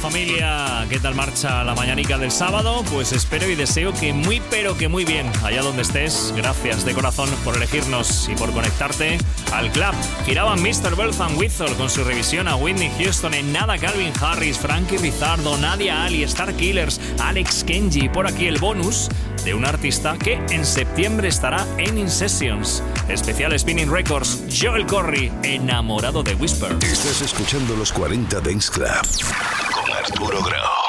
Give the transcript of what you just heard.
familia, ¿qué tal marcha la mañanica del sábado? Pues espero y deseo que muy pero que muy bien, allá donde estés. Gracias de corazón por elegirnos y por conectarte al club. Giraban Mr. Belt and Whistle con su revisión a Whitney Houston, en nada Calvin Harris, Frankie Rizardo, Nadia Ali, Star Killers, Alex Kenji. Por aquí el bonus de un artista que en septiembre estará en In Sessions. Especial Spinning Records, Joel Corry, enamorado de Whisper. Estás escuchando los 40 Dance Club con Arturo Grau.